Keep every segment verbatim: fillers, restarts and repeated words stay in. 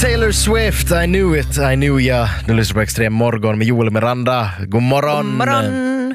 Taylor Swift, I knew it, I knew ya. Nu lyssnar på Extrem morgon med Joel och Miranda. God morgon. God morgon.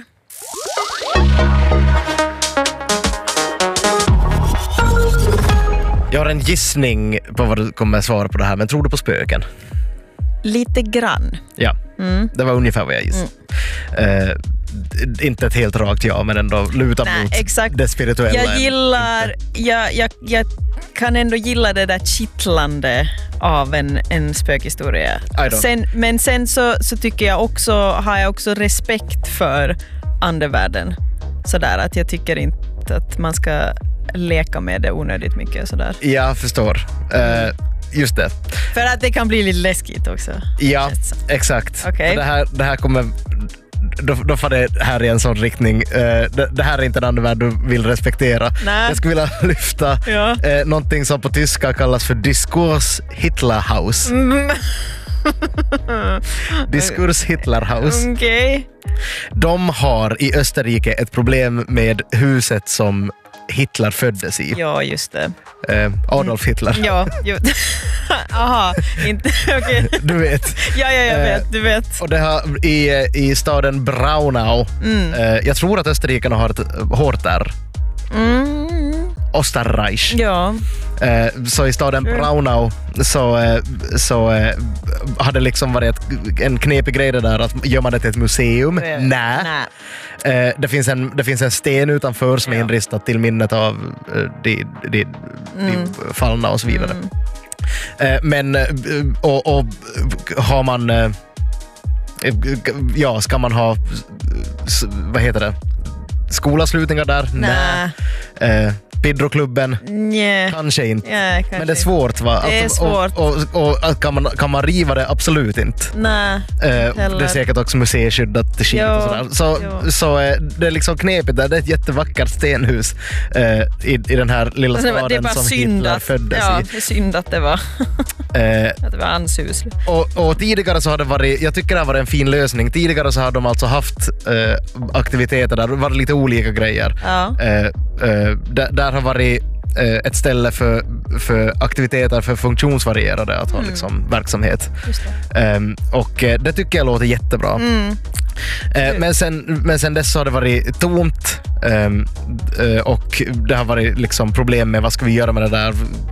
Jag har en gissning på vad du kommer svara på det här, men tror du på spöken? Lite grann. Ja, mm. Det var ungefär vad jag gissade. Mm. Uh, inte ett helt rakt ja, men ändå luta Nej, mot exakt. det spirituella. Jag gillar, jag, jag, jag kan ändå gilla det där kittlande av en, en spökhistoria. Sen, men sen så, så tycker jag också, har jag också respekt för andevärlden. Sådär att jag tycker inte att man ska leka med det onödigt mycket. Sådär. Jag förstår. Uh, just det. För att det kan bli lite läskigt också. Ja, exakt. Okay. Det, här, det här kommer... Då, då får det här i en sån riktning. Uh, det, det här är inte en andevärld du vill respektera. Nä. Jag skulle vilja lyfta ja. uh, någonting som på tyska kallas för Diskurs Hitlerhaus. Mm. Diskurs Hitlerhaus. Okay. De har i Österrike ett problem med huset som Hitler föddes i. Ja, just det. Uh, Adolf Hitler. Ja, aha, inte, okej. Okay. Du vet. Ja, ja, jag vet, du vet. Och det har i, i staden Braunau. Mm. Uh, jag tror att österrikarna har ett hårt där. Mm. Österreich. Ja. Uh, så i staden mm. Braunau så, uh, så uh, hade liksom varit ett, en knepig grej det där att gör man det till ett museum? Mm. Nej. Uh, det, finns en, det finns en sten utanför som ja. är inristad till minnet av uh, de, de, de mm. fallna och så vidare. Mm. Uh, men uh, och, och har man uh, ja, ska man ha vad heter det? Skolavslutningar där? Nej. Uh, Pidroklubben? Nej. Kanske inte. Ja, kanske. Men det är svårt va? Det är alltså, svårt. Och, och, och kan, man, kan man riva det? Absolut inte. Nej. Uh, det är säkert också museiskyddat till skit och sådär. Så, så uh, det är liksom knepigt där. Det är ett jättevackert stenhus uh, i, i den här lilla staden det är bara som synd Hitler att, föddes ja, i. Det är synd att det var uh, att det var hans hus. Och, och tidigare så har det varit, jag tycker det har varit en fin lösning. Tidigare så har de alltså haft uh, aktiviteter där. Det var lite olika grejer. Ja. Uh, uh, där, där har varit ett ställe för, för aktiviteter för funktionsvarierade att ha mm. liksom, verksamhet. Just det. Um, och det tycker jag låter jättebra. Mm. Uh, men, sen, men sen dess har det varit tomt um, uh, och det har varit liksom problem med vad ska vi göra med det där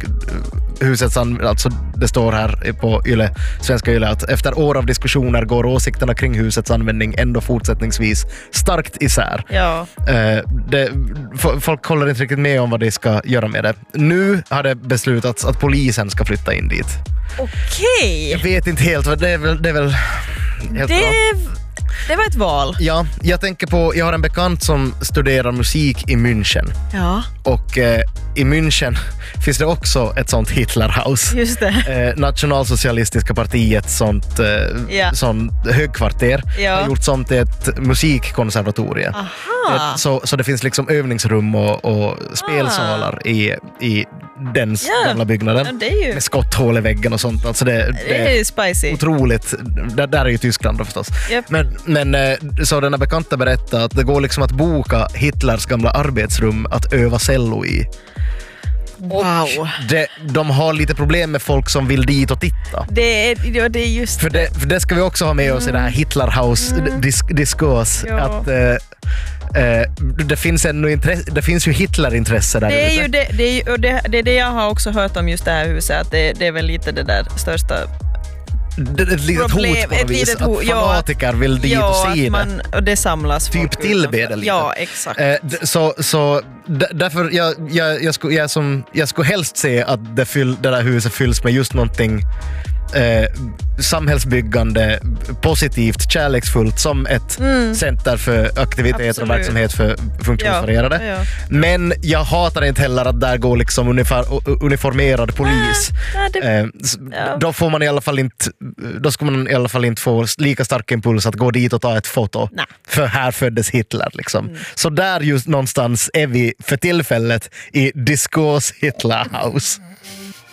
huset. Alltså det står här på Yle, svenska Yle att efter år av diskussioner går åsikterna kring husets användning ändå fortsättningsvis starkt isär. Ja. Uh, det, folk håller inte riktigt med om vad de ska göra med det. Nu har det beslutats att polisen ska flytta in dit. Okej. Okay. Jag vet inte helt, det är väl, det är väl helt det... bra. Det var ett val. Ja, jag tänker på, jag har en bekant som studerar musik i München. Ja. Och eh, i München finns det också ett sånt Hitlerhaus. Just det. Eh, Nationalsocialistiska partiet, sånt, eh, ja. sånt högkvarter, ja. har gjort som till ett musikkonservatorium. Aha. Eh, så, så det finns liksom övningsrum och, och spelsalar ah. i, i den ja. gamla byggnaden. Ja, det är ju... med skotthål i väggen och sånt. Alltså det, det, det är spicy. Otroligt. Där, där är ju Tyskland då förstås. Yep. Men, men så denna bekanta berättade att det går liksom att boka Hitlers gamla arbetsrum att öva cello i. Wow. Det, de har lite problem med folk som vill dit och titta. Det är, ja, det är just för det. För det ska vi också ha med oss mm. i det här Hitlerhaus mm. disk, diskurs. Ja. Att eh, eh, det finns ännu intresse, det finns ju Hitlerintresse där. Det är ju det, det, är ju, och det, det är det jag har också hört om just det här huset. Att det, det är väl lite det där största... Det är ett litet problem, hot på något vis. Ho- att fanatiker ja, vill dit ja, och se man, och det samlas typ tillbedel lite. Ja, exakt. Eh, d- så, så d- därför jag, jag, jag, skulle, jag, som, jag skulle helst se att det, fyll, det där huset fylls med just någonting eh, samhällsbyggande, positivt, kärleksfullt som ett mm. center för aktiviteter Absolut. och verksamhet för funktionsvarierade. Ja, ja. Men jag hatar inte heller att där går liksom unifor, uniformerad polis. Ah, det, eh, ja. Då får man i alla fall inte då ska man i alla fall inte få lika stark impuls att gå dit och ta ett foto. Nej. För här föddes Hitler liksom. Mm. Så där just någonstans är vi för tillfället i Diskurs Hitlerhaus.